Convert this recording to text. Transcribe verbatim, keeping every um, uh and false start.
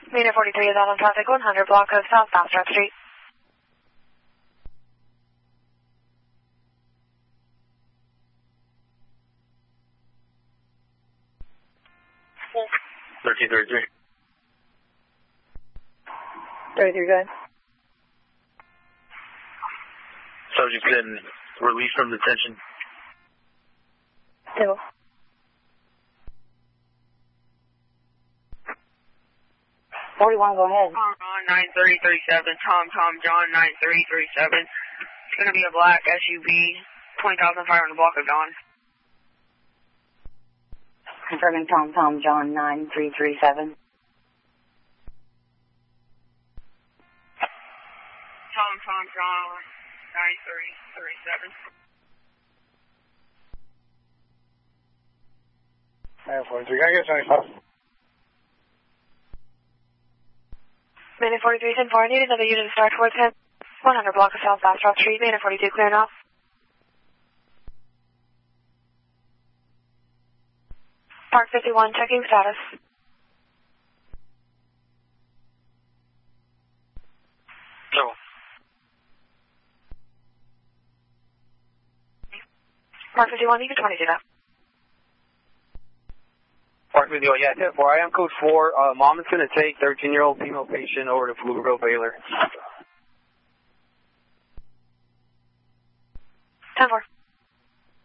Meter forty-three is out on traffic one hundred, block of South Bastrop Street. thirteen thirty-three. thirty-three, go ahead. Subject been released from detention. Stable. forty-one, go ahead. Tom John nine three three seven, Tom Tom John nine three three seven. It's going to be a black S U V, twenty thousand five hundred block of Dawn. Confirming Tom Tom John nine three three seven. Tom Tom John nine three three seven. Meter forty-three, can I get seventy-five? Meter forty-three, ten four, I need another unit to start towards him. one hundred, block of South Bastrop Street, Meter forty-two, clearing off. Park fifty-one, checking status. No. Park fifty-one, you can twenty do that. Park video, yeah, ten four. I am code four. Uh, mom is going to take thirteen-year-old female patient over to Pflugerville, Baylor. ten four.